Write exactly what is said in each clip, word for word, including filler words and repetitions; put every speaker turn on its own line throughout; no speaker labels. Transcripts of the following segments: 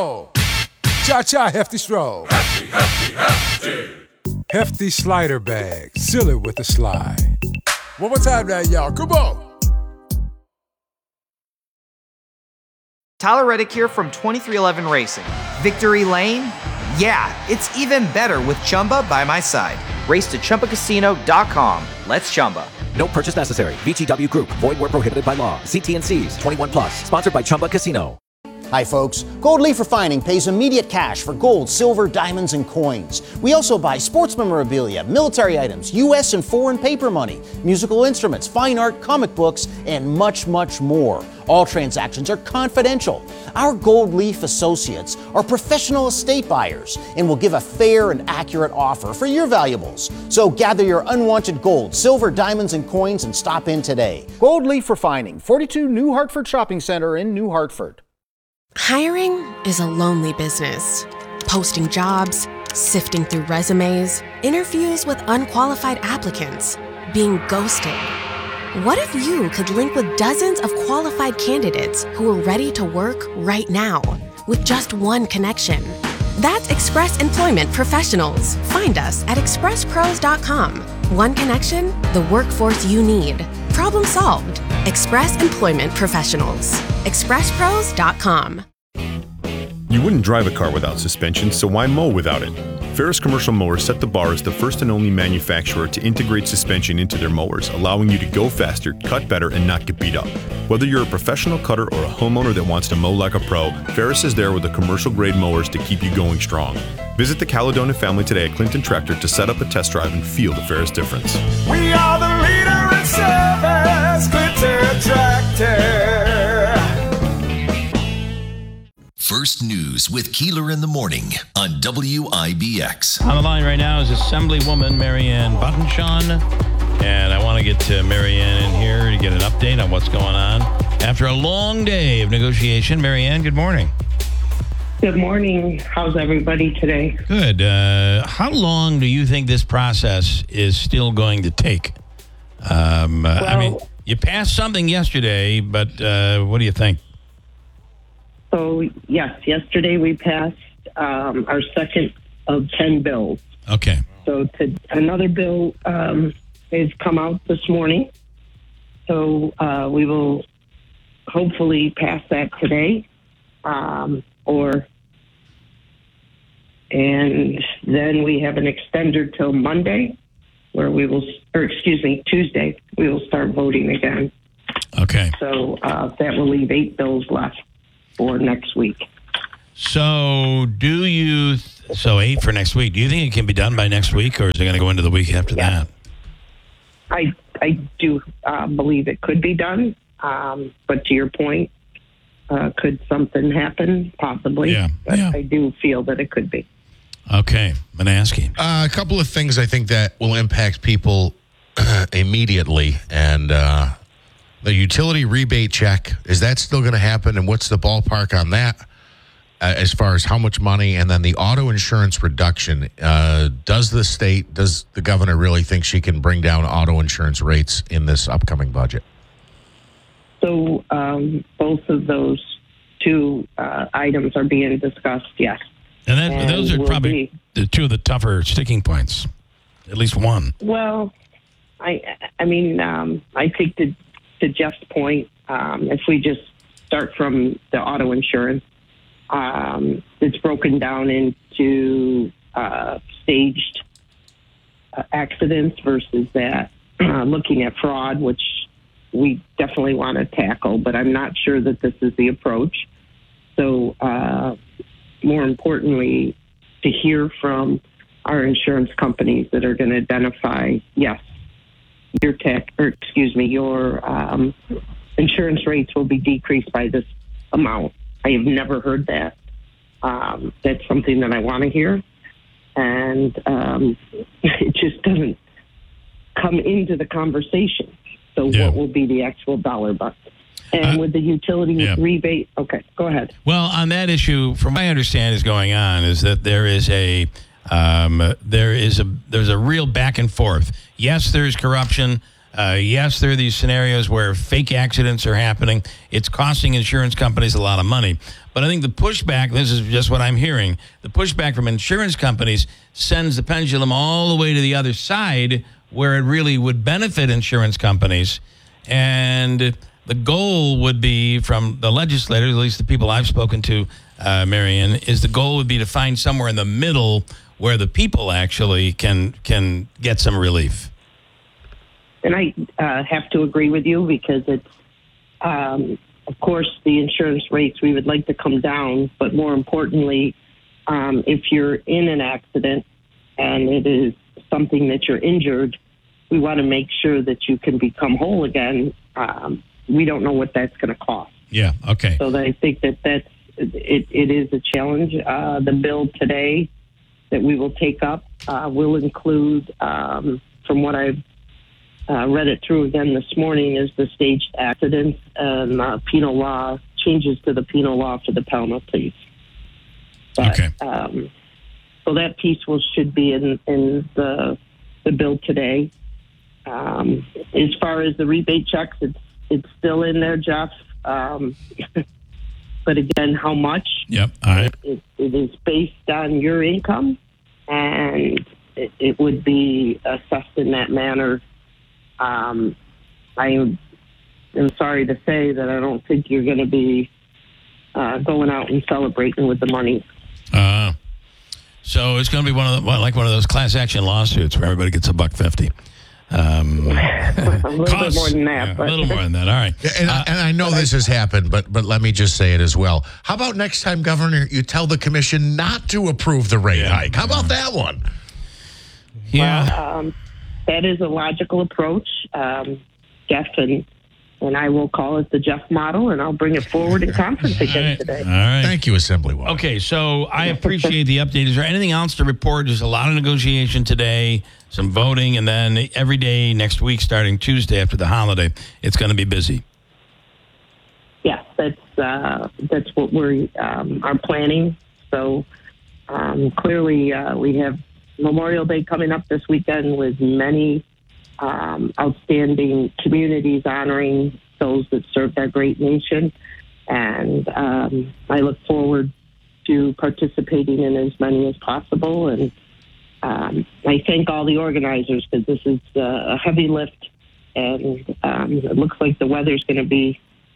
roll. Cha-cha, hefty stroll.
Hefty, hefty, hefty.
Hefty slider bag. Seal it with a slide. One more time now, y'all. Come on.
Tyler Reddick here from twenty-three eleven Racing. Victory Lane? Yeah, it's even better with Chumba by my side. Race to Chumba Casino dot com. Let's Chumba.
No purchase necessary. V G W Group. Void where prohibited by law. See T and C's. twenty-one plus. Sponsored by Chumba Casino.
Hi, folks. Gold Leaf Refining pays immediate cash for gold, silver, diamonds, and coins. We also buy sports memorabilia, military items, U S and foreign paper money, musical instruments, fine art, comic books, and much, much more. All transactions are confidential. Our Gold Leaf associates are professional estate buyers and will give a fair and accurate offer for your valuables. So gather your unwanted gold, silver, diamonds, and coins and stop in today. Gold Leaf Refining, forty-two New Hartford Shopping Center in New Hartford.
Hiring is a lonely business. Posting jobs, sifting through resumes, interviews with unqualified applicants, being ghosted. What if you could link with dozens of qualified candidates who are ready to work right now with just one connection? That's Express Employment Professionals. Find us at express pros dot com. One connection, the workforce you need. Problem solved. Express Employment Professionals. express pros dot com.
You wouldn't drive a car without suspension, so why mow without it? Ferris Commercial Mowers set the bar as the first and only manufacturer to integrate suspension into their mowers, allowing you to go faster, cut better, and not get beat up. Whether you're a professional cutter or a homeowner that wants to mow like a pro, Ferris is there with the commercial-grade mowers to keep you going strong. Visit the Caledonia family today at Clinton Tractor to set up a test drive and feel the Ferris difference.
We are the leader in service, Clinton Tractor.
First News with Keeler in the Morning on W I B X.
On the line right now is Assemblywoman Marianne Buttonshaw, and I want to get to Marianne in here to get an update on what's going on. After a long day of negotiation, Marianne, good morning.
Good morning. How's everybody today?
Good. Uh, how long do you think this process is still going to take? Um, uh,
well,
I mean, you passed something yesterday, but uh, what do you think?
So, yes, yesterday we passed um, our second of ten bills.
Okay.
So to, another bill um, has come out this morning. So uh, we will hopefully pass that today. Um, or and then we have an extender till Monday where we will, or excuse me, Tuesday, we will start voting again.
Okay.
So uh, that will leave eight bills left for next week.
So do you, th- so eight for next week. Do you think it can be done by next week, or is it going to go into the week after
yeah.
that?
I I do uh, believe it could be done. Um, but to your point, uh, could something happen? Possibly.
Yeah.
But
yeah.
I do feel that it could be.
Okay. Manaski.
Uh, a couple of things I think that will impact people uh, immediately. And uh, the utility rebate check, is that still going to happen? And what's the ballpark on that uh, as far as how much money? And then the auto insurance reduction. Uh, does the state, does the governor really think she can bring down auto insurance rates in this upcoming budget?
So um, both of those two uh, items are being discussed, yes.
And, that,
and
those are probably
be,
the two of the tougher sticking points, at least one.
Well, I I mean, um, I think to, to Jeff's point, um, if we just start from the auto insurance, um, it's broken down into uh, staged uh, accidents versus that uh, looking at fraud, which we definitely want to tackle, but I'm not sure that this is the approach. So uh, more importantly, to hear from our insurance companies that are going to identify, yes, your tech, or excuse me, your um, insurance rates will be decreased by this amount. I have never heard that. Um, that's something that I want to hear. And um, it just doesn't come into the conversation. So
yeah.
what will be the actual dollar bucks? And uh, with the utility
yeah.
rebate, okay, go ahead.
Well, on that issue, from what I understand is going on is that there is a um, there is a there's a real back and forth. Yes, there's corruption. Uh, yes, there are these scenarios where fake accidents are happening. It's costing insurance companies a lot of money. But I think the pushback, this is just what I'm hearing, the pushback from insurance companies sends the pendulum all the way to the other side where it really would benefit insurance companies. And the goal would be from the legislators, at least the people I've spoken to, uh, Marianne, is the goal would be to find somewhere in the middle where the people actually can can get some relief.
And I uh, have to agree with you because it's, um, of course, the insurance rates we would like to come down, but more importantly, um, if you're in an accident and it is something that you're injured, we want to make sure that you can become whole again. Um, we don't know what that's going to cost.
Yeah, okay.
So I think that that's, it, it is a challenge. Uh, the bill today that we will take up uh, will include, um, from what I've uh, read it through again this morning, is the staged accidents and uh, penal law, changes to the penal law for the penalties. But,
okay.
Um, so that piece will should be in, in the the bill today. Um, as far as the rebate checks, it's it's still in there, Jeff. Um, but again, how much?
Yep. All right.
It, it is based on your income, and it, it would be assessed in that manner. Um, I am sorry to say that I don't think you're going to be uh, going out and celebrating with the money.
Uh, so it's going to be one of the, like one of those class action lawsuits where everybody gets a buck fifty. Um,
a little bit more than that.
Yeah,
but.
A little more than that. All right.
Yeah, and, uh, and I know this has happened, but but let me just say it as well. How about next time, Governor, you tell the commission not to approve the rate
yeah,
hike? How about that one?
Yeah.
Well, um, that is a logical approach, um, Jeff, and, and I will call it the Jeff model, and I'll bring it forward in conference again
right.
today.
All right.
Thank you, Assemblywoman.
Okay, so I appreciate the update. Is there anything else to report? There's a lot of negotiation today, some voting, and then every day next week, starting Tuesday after the holiday, it's going to be busy.
Yes, that's uh, that's what we're um, are planning. So um, clearly, uh, we have Memorial Day coming up this weekend with many um, outstanding communities honoring those that served our great nation, and um, I look forward to participating in as many as possible. And um, I thank all the organizers because this is uh, a heavy lift, and um, it looks like the weather's going to be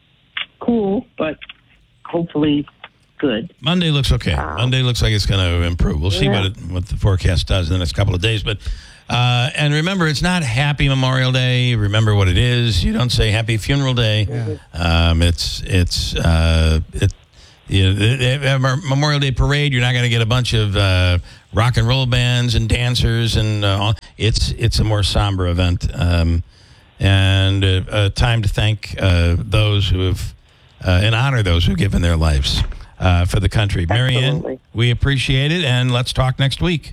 cool, but hopefully good.
Monday looks okay.
Um,
Monday looks like it's going to improve. We'll see
yeah.
what it, what the forecast does in the next couple of days. But uh, and remember, it's not Happy Memorial Day. Remember what it is. You don't say Happy Funeral Day.
Yeah.
Um, it's it's uh, it. You know, they have a Memorial Day parade. You're not going to get a bunch of uh, rock and roll bands and dancers, and uh, all. it's it's a more somber event, um, and uh, a time to thank uh, those who have uh, and honor those who have given their lives uh, for the country. Marianne,
Absolutely.
we appreciate it, and let's talk next week.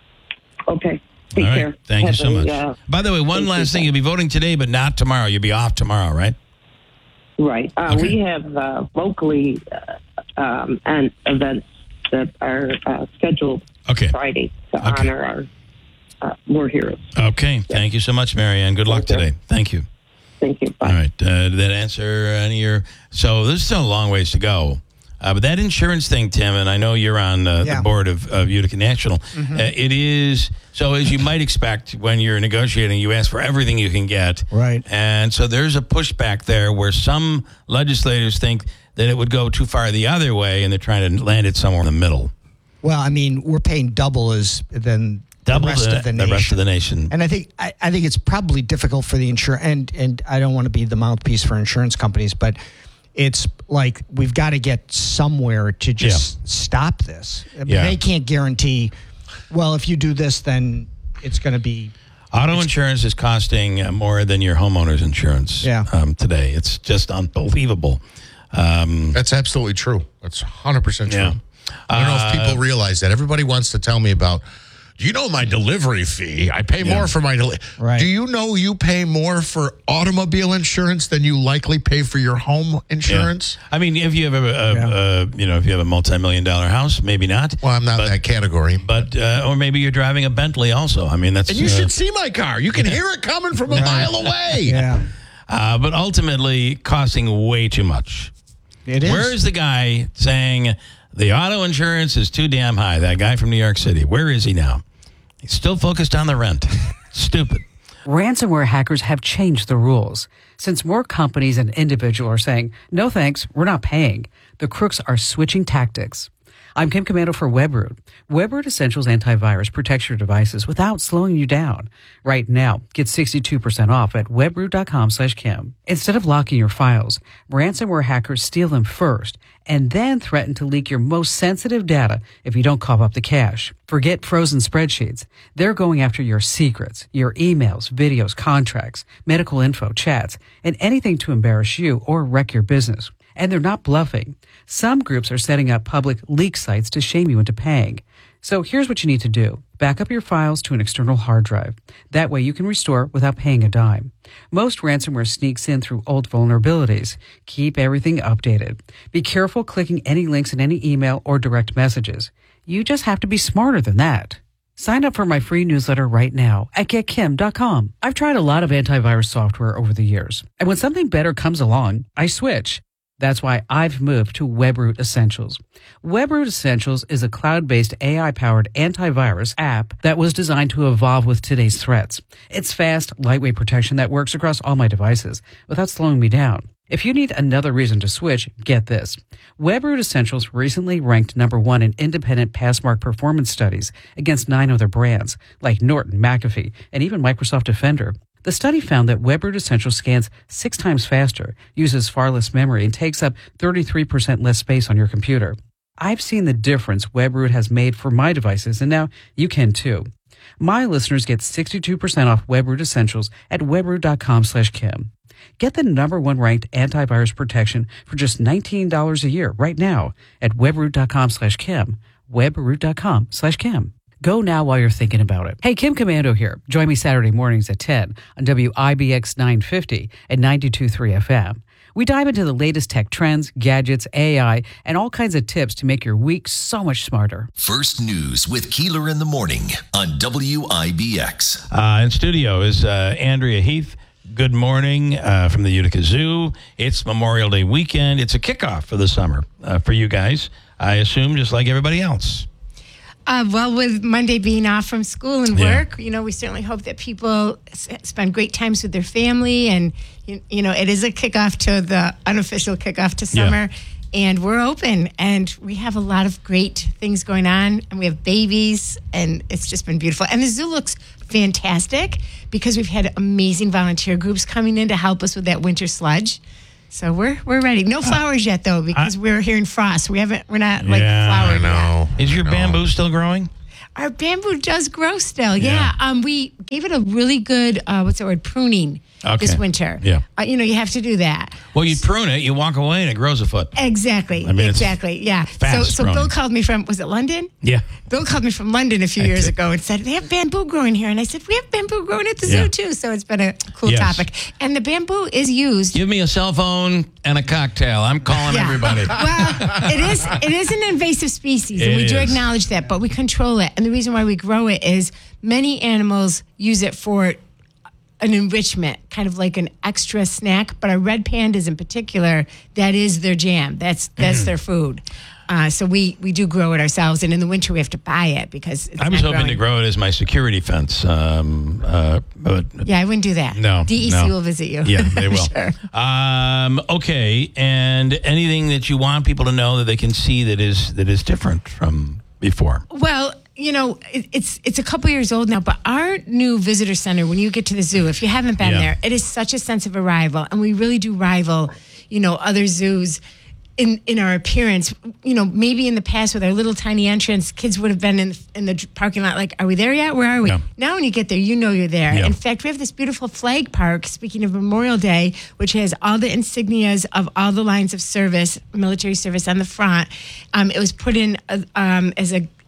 Okay. Take
All right.
care.
Thank
Have
you so
a,
much.
uh,
By the way, one
thank
last
you.
thing. You'll be voting today, but not tomorrow. You'll be off tomorrow, right?
Right. Uh,
Okay.
We have uh, locally uh, um, and events that are uh, scheduled
Okay.
Friday to
Okay.
honor our uh, war heroes.
Okay. Thank you so much, Marianne. Good luck
Thank you.
today. Thank you.
Thank you. Bye.
All right. Uh, did that answer any of your... So there's still a long ways to go. Uh, but that insurance thing, Tim, and I know you're on uh,
Yeah.
the board of, of Utica National,
Mhm.
uh, it is... So as you might expect, when you're negotiating, you ask for everything you can get.
Right.
And so there's a pushback there where some legislators think that it would go too far the other way, and they're trying to land it somewhere in the middle.
Well, I mean, we're paying double as than
Double
the rest
the,
of the
the
nation.
rest of the nation.
And I think I, I think it's probably difficult for the insurance, and and I don't want to be the mouthpiece for insurance companies, but it's like we've got to get somewhere to just stop this. I mean,
Yeah.
They can't guarantee. Well, if you do this, then it's going to be.
Auto insurance is costing uh, more than your homeowner's insurance
Yeah.
um, today. It's just unbelievable. Um,
That's absolutely true. That's one hundred percent true.
Yeah.
I don't know if
Uh,
people realize that. Everybody wants to tell me about do you know my delivery fee? I pay
Yeah.
more for my delivery.
Right.
Do you know you pay more for automobile insurance than you likely pay for your home insurance?
Yeah. I mean, if you have a, a,
Yeah.
a you know if you have a multi-million dollar house, maybe not.
Well, I'm not
but,
that category.
But uh, or maybe you're driving a Bentley also. I mean, that's
And you
uh,
should see my car. You can hear it coming from a mile away.
Yeah.
uh, but ultimately costing way too much.
It is.
Where is the guy saying the auto insurance is too damn high? That guy from New York City. Where is he now? He's still focused on the rent. Stupid.
Ransomware hackers have changed the rules. Since more companies and individuals are saying, no thanks, we're not paying, the crooks are switching tactics. I'm Kim Commando for WebRoot. WebRoot Essentials Antivirus protects your devices without slowing you down. Right now, get sixty-two percent off at webroot.com slash Kim. Instead of locking your files, ransomware hackers steal them first and then threaten to leak your most sensitive data if you don't cough up the cache. Forget frozen spreadsheets. They're going after your secrets, your emails, videos, contracts, medical info, chats, and anything to embarrass you or wreck your business. And they're not bluffing. Some groups are setting up public leak sites to shame you into paying. So here's what you need to do. Back up your files to an external hard drive. That way you can restore without paying a dime. Most ransomware sneaks in through old vulnerabilities. Keep everything updated. Be careful clicking any links in any email or direct messages. You just have to be smarter than that. Sign up for my free newsletter right now at get kim dot com. I've tried a lot of antivirus software over the years, and when something better comes along, I switch. That's why I've moved to WebRoot Essentials. WebRoot Essentials is a cloud-based A I-powered antivirus app that was designed to evolve with today's threats. It's fast, lightweight protection that works across all my devices without slowing me down. If you need another reason to switch, get this. WebRoot Essentials recently ranked number one in independent Passmark performance studies against nine other brands, like Norton, McAfee, and even Microsoft Defender. The study found that WebRoot Essentials scans six times faster, uses far less memory, and takes up thirty-three percent less space on your computer. I've seen the difference WebRoot has made for my devices, and now you can too. My listeners get sixty-two percent off WebRoot Essentials at webroot.com slash Kim. Get the number one ranked antivirus protection for just nineteen dollars a year right now at webroot.com slash Kim. webroot.com slash Kim. Go now while you're thinking about it. Hey, Kim Commando here. Join me Saturday mornings at ten on W I B X nine fifty at ninety-two point three F M. We dive into the latest tech trends, gadgets, A I, and all kinds of tips to make your week so much smarter.
First News with Keeler in the Morning on W I B X.
Uh, in studio is uh, Andrea Heath. Good morning uh, from the Utica Zoo. It's Memorial Day weekend. It's a kickoff for the summer uh, for you guys, I assume, just like everybody else.
Uh, well, with Monday being off from school and
Yeah.
work, you know, we certainly hope that people s- spend great times with their family. And, you, you know, it is a kickoff to the unofficial kickoff to summer.
Yeah.
And we're open. And we have a lot of great things going on. And we have babies. And it's just been beautiful. And the zoo looks fantastic because we've had amazing volunteer groups coming in to help us with that winter sludge. So we're we're ready. No flowers yet, though, because we're hearing frost. We haven't. We're not like
Yeah,
flowering
I know.
Is your bamboo still growing?
Our bamboo does grow still. Yeah. Um, we gave it a really good, uh, what's the word, pruning
Okay.
this winter.
Yeah.
Uh, you know, you have to do that.
Well, you prune it, you walk away, and it grows a foot.
Exactly.
I mean, it's
exactly. Yeah.
fast
so, so
growing.
Bill called me from, was it London?
Yeah.
Bill called me from London a few
I
years
did.
ago and said, they have bamboo growing here. And I said, we have bamboo growing at the
Yeah.
zoo, too. So it's been a cool
Yes.
topic. And the bamboo is used.
Give me a cell phone and a cocktail. I'm calling
Yeah.
everybody.
Well, it is it is an invasive species, and
It
we do
is.
acknowledge that, but we control it. And the reason why we grow it is many animals use it for an enrichment, kind of like an extra snack. But our red pandas in particular, that is their jam. That's that's their food. Uh, so we, we do grow it ourselves, and in the winter we have to buy it because it's
I was
not
hoping to
growing.
grow it as my security fence. Um, uh, but
Yeah, I wouldn't do that.
No,
D E C
no.
will visit you.
Yeah, they will.
Sure.
Um, okay, and anything that you want people to know that they can see that is that is different from before.
Well, you know, it, it's it's a couple years old now, but our new visitor center, when you get to the zoo, if you haven't been
Yeah.
there, it is such a sense of arrival, and we really do rival, you know, other zoos in in our appearance. You know, maybe in the past with our little tiny entrance, kids would have been in in the parking lot like, "Are we there yet? Where are we?"
Yeah.
Now, when you get there, you know you're there.
Yeah.
In fact, we have this beautiful flag park. Speaking of Memorial Day, which has all the insignias of all the lines of service, military service on the front. Um, it was put in uh, um, as a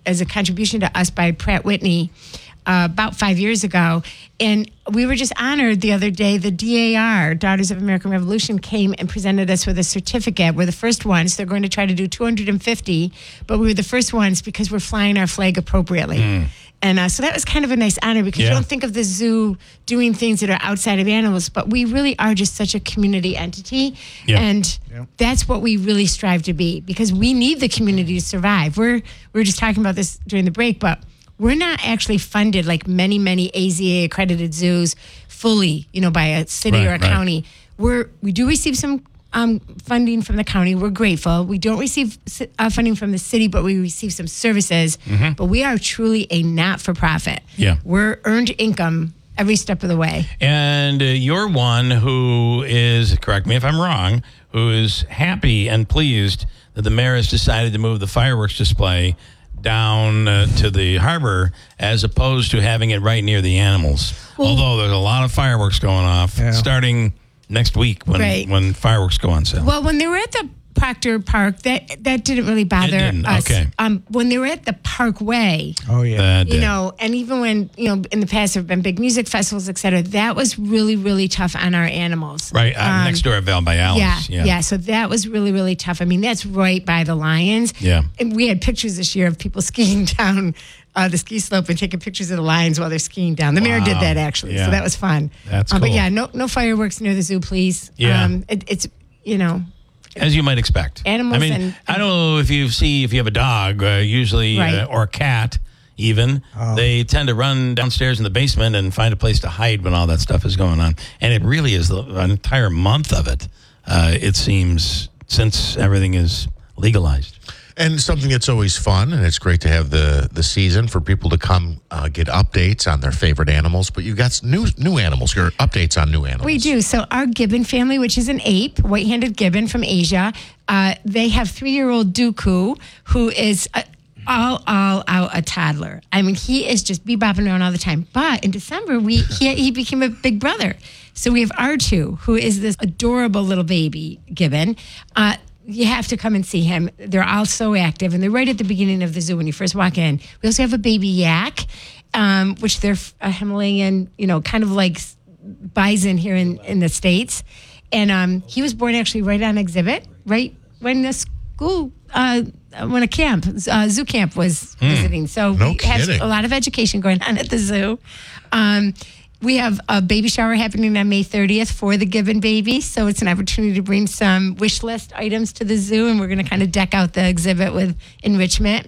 as a contribution to us by Pratt Whitney uh, about five years ago. And we were just honored the other day. The D A R, Daughters of American Revolution, came and presented us with a certificate. We're the first ones. They're going to try to do two hundred fifty, but we were the first ones because we're flying our flag appropriately. Mm. And uh, so that was kind of a nice honor because yeah. you don't think of the zoo doing things that are outside of animals, but we really are just such a community entity. Yeah. And yeah. that's what we really strive to be because we need the community to survive. We're, we were just talking about this during the break, but we're not actually funded like many, many A Z A accredited zoos fully, you know, by a city right, or a right. county. We're, we do receive some Um, funding from the county. We're grateful. We don't receive uh, funding from the city, but we receive some services. Mm-hmm. But we are truly a not-for-profit.
Yeah.
We're earned income every step of the way.
And uh, you're one who is, correct me if I'm wrong, who is happy and pleased that the mayor has decided to move the fireworks display down uh, to the harbor as opposed to having it right near the animals. Well, although there's a lot of fireworks going off yeah. starting next week when
right.
when fireworks go on sale.
Well, when they were at the Proctor Park, that that didn't really bother
didn't.
us.
Okay.
Um, when they were at the Parkway,
oh yeah,
that
you
did.
know, and even when you know in the past there have been big music festivals, et cetera, that was really really tough on our animals.
Right uh, um, next door at Val by Alice.
Yeah,
yeah,
yeah. So that was really really tough. I mean, that's right by the lions.
Yeah,
and we had pictures this year of people skiing down uh, the ski slope and taking pictures of the lions while they're skiing down. The wow. mayor did that actually, yeah. so that was fun.
That's
uh,
cool.
But yeah, no no fireworks near the zoo, please.
Yeah,
um, it, it's you know.
As you might expect.
Animals
I mean,
and,
I don't know if you see, if you have a dog, uh, usually,
right.
uh, or a cat even, oh. they tend to run downstairs in the basement and find a place to hide when all that stuff is going on. And it really is the, an entire month of it, uh, it seems, since everything is legalized.
And something that's always fun, and it's great to have the, the season for people to come uh, get updates on their favorite animals. But you've got new new animals, your updates on new animals.
We do. So our gibbon family, which is an ape, white-handed gibbon from Asia, uh, they have three-year-old Dooku, who is a, all all out a toddler. I mean, he is just bebopping around all the time. But in December, we he, he became a big brother. So we have R two, who is this adorable little baby gibbon. Uh, You have to come and see him. They're all so active, and they're right at the beginning of the zoo when you first walk in. We also have a baby yak, um, which they're a Himalayan, you know, kind of like bison here in, in the States. And um, he was born actually right on exhibit, right when the school, uh, when a camp, uh, zoo camp was mm. visiting. So
no
we
kidding.
have a lot of education going on at the zoo. Um, We have a baby shower happening on May thirtieth for the gibbon baby. So it's an opportunity to bring some wish list items to the zoo, and we're going to kind of deck out the exhibit with enrichment.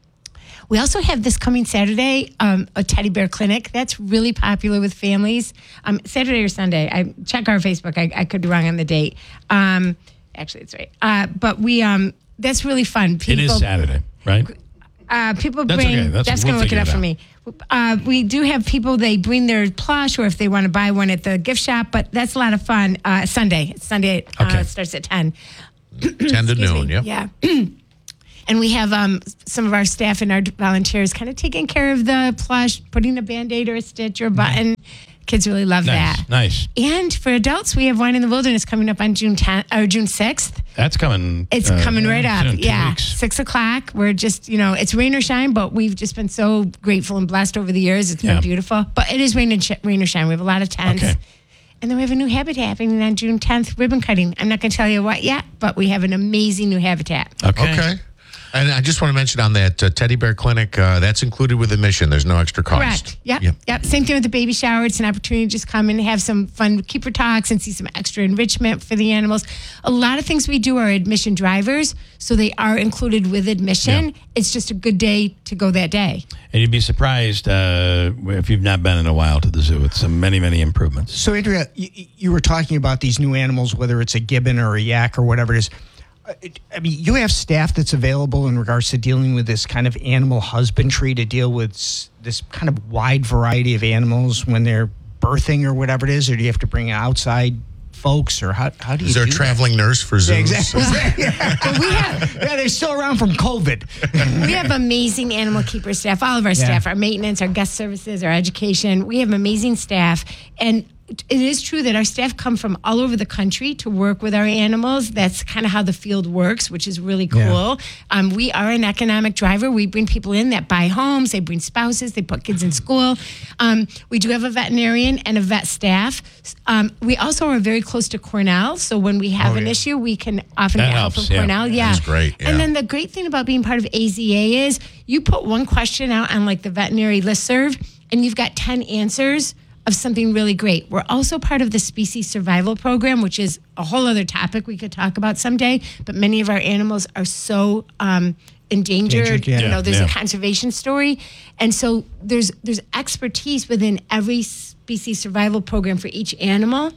We also have this coming Saturday, um, a teddy bear clinic. That's really popular with families. Um, Saturday or Sunday. I check our Facebook. I, I could be wrong on the date. Um, actually, it's right. Uh, but we um, that's really fun. People,
it is Saturday, right?
Uh, people
That's
bring.
okay. That's-
That's
we'll
going to look it
figure
up
it
for me. Uh, we do have people. They bring their plush, or if they want to buy one at the gift shop. But that's a lot of fun. Uh, Sunday. Sunday uh,
Okay.
starts at ten.
ten to noon.
Me.
Yep.
Yeah. And we have um, some of our staff and our volunteers kind of taking care of the plush, putting a Band-Aid or a stitch or a button. Kids really love
Nice,
that.
nice.
And for adults, we have Wine in the Wilderness coming up on June tenth or June sixth.
That's coming.
It's
uh,
coming right up.
soon, two
Yeah.
weeks.
Six o'clock. We're just, you know, it's rain or shine, but we've just been so grateful and blessed over the years. It's
Yeah.
been beautiful. But it is rain, and sh- rain or shine. We have a lot of tents.
Okay.
And then we have a new habitat happening on June tenth, ribbon cutting. I'm not going to tell you what yet, but we have an amazing new habitat.
Okay.
Okay. And I just want to mention on that uh, teddy bear clinic, uh, that's included with admission. There's no extra cost.
Correct. Yep.
Yep.
Yep. Same thing with the baby shower. It's an opportunity to just come and have some fun keeper talks and see some extra enrichment for the animals. A lot of things we do are admission drivers, so they are included with admission.
Yeah.
It's just a good day to go that day.
And you'd be surprised uh, if you've not been in a while to the zoo. It's some many, many improvements.
So, Andrea, you, you were talking about these new animals, whether it's a gibbon or a yak or whatever it is. I mean, you have staff that's available in regards to dealing with this kind of animal husbandry to deal with s- this kind of wide variety of animals when they're birthing or whatever it is, or do you have to bring outside folks, or how, how do you
Is there a
do
traveling nurse for zoos?
Yeah, exactly. yeah. Well, we have, yeah, they're still around from COVID.
We have amazing animal keeper staff. All of our
Yeah.
staff, our maintenance, our guest services, our education. We have amazing staff. And it is true that our staff come from all over the country to work with our animals. That's kind of how the field works, which is really cool.
Yeah.
Um, we are an economic driver. We bring people in that buy homes. They bring spouses. They put kids in school. Um, we do have a veterinarian and a vet staff. Um, we also are very close to Cornell. So when we have
Oh,
an
yeah.
issue, we can often
That
get help
helps,
from
yeah.
Cornell. Yeah.
That's great, yeah.
And then the great thing about being part of A Z A is you put one question out on like the veterinary listserv and you've got ten answers of something really great. We're also part of the species survival program, which is a whole other topic we could talk about someday. But many of our animals are so um, endangered.
Endangered, yeah.
You know, there's
Yeah.
a conservation story, and so there's there's expertise within every species survival program for each animal.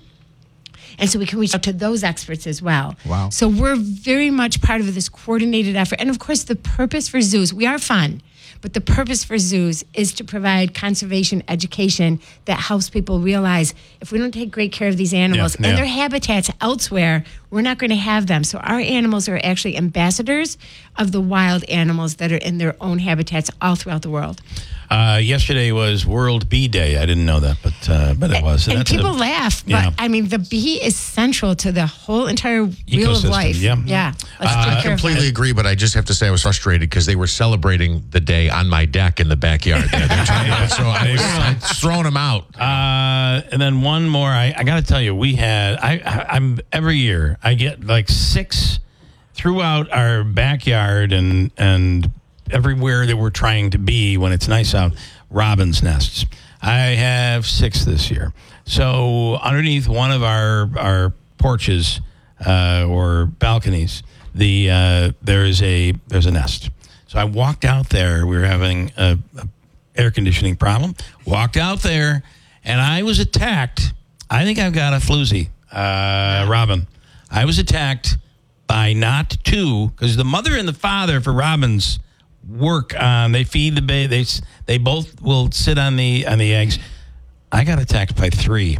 And so we can reach out to those experts as well.
Wow.
So we're very much part of this coordinated effort. And of course, the purpose for zoos, we are fun, but the purpose for zoos is to provide conservation education that helps people realize if we don't take great care of these animals
Yeah,
and
yeah.
their habitats elsewhere, we're not going to have them. So our animals are actually ambassadors of the wild animals that are in their own habitats all throughout the world.
Uh, yesterday was World Bee Day. I didn't know that, but uh, but it was.
And
That's
people
a-
laugh, but
yeah.
I mean, the bee is central to the whole entire wheel of
Ecosystem,
life.
yeah.
Yeah. Let's
Uh,
take
I
care of
completely
that.
agree, but I just have to say I was frustrated because they were celebrating the day on my deck in the backyard. There. They're trying to- so I was, I was throwing them out.
Uh, and then one more. I, I got to tell you, we had. I, I I'm every year I get like six throughout our backyard and and everywhere that we're trying to be when it's nice out. Robin's nests. I have six this year. So underneath one of our our porches uh, or balconies, the uh, there is a there's a nest. So I walked out there. We were having a, a air conditioning problem. Walked out there, and I was attacked. I think I've got a floozy, uh, Robin. I was attacked by not two, because the mother and the father for robins work on. They feed the baby. They s- they both will sit on the on the eggs. I got attacked by three.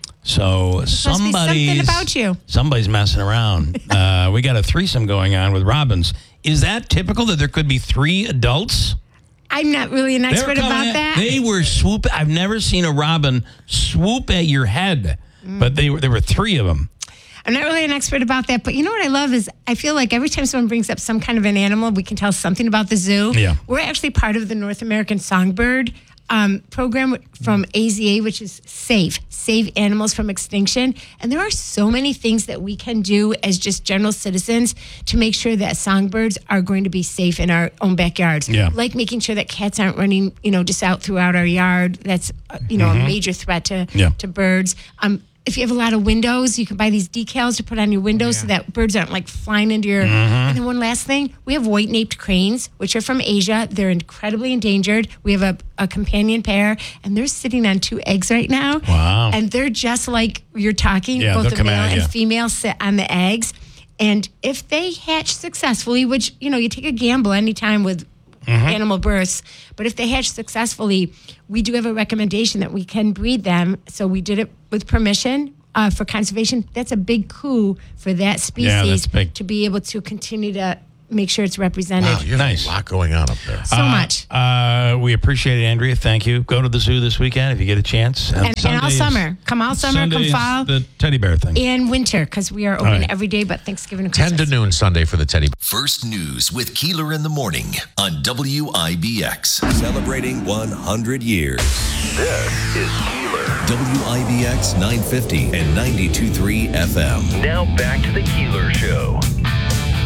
So
Must be
somebody's
something about you.
somebody's messing around. uh, we got a threesome going on with robins. Is that typical that there could be three adults?
I'm not really an
They were
expert
coming
about
at-
that.
They were swoop. I've never seen a robin swoop at your head,
Mm.
but they were there were three of them.
I'm not really an expert about that, but you know what I love is I feel like every time someone brings up some kind of an animal, we can tell something about the zoo.
Yeah.
We're actually part of the North American Songbird um, program from A Z A, which is SAFE, Save Animals from Extinction. And there are so many things that we can do as just general citizens to make sure that songbirds are going to be safe in our own backyards.
Yeah.
Like making sure that cats aren't running, you know, just out throughout our yard. That's, uh, you know,
Mhm.
a major threat to,
Yeah.
to birds. Um, if you have a lot of windows, you can buy these decals to put on your windows so that birds aren't like flying into your.
Mhm.
And then one last thing, we have white-naped cranes, which are from Asia. They're incredibly endangered. We have a, a companion pair, and they're sitting on two eggs right now.
Wow.
And they're just like you're talking.
Yeah,
both
they'll
the
come
male
at
and
ya.
female sit on the eggs. And if they hatch successfully, which, you know, you take a gamble anytime with
Mm-hmm.
animal births, but if they hatch successfully, we do have a recommendation that we can breed them. So we did it with permission uh, for conservation. That's a big coup for that species
Yeah, that's big.
to be able to continue to make sure it's represented.
Wow, you have
Nice.
a lot going on up there.
So
Uh,
much.
Uh, we appreciate it, Andrea. Thank you. Go to the zoo this weekend if you get a chance.
And, and all
Sunday is-
summer. Come all summer,
Sunday
come
is
fall,
the teddy bear thing.
and winter, because we are open
right.
every day but Thanksgiving and
ten
Christmas.
to noon Sunday for the teddy.
First News with Keeler in the morning on W I B X.
Celebrating one hundred years. This is Keeler.
W I B X nine fifty and ninety-two point three F M.
Now back to the Keeler Show.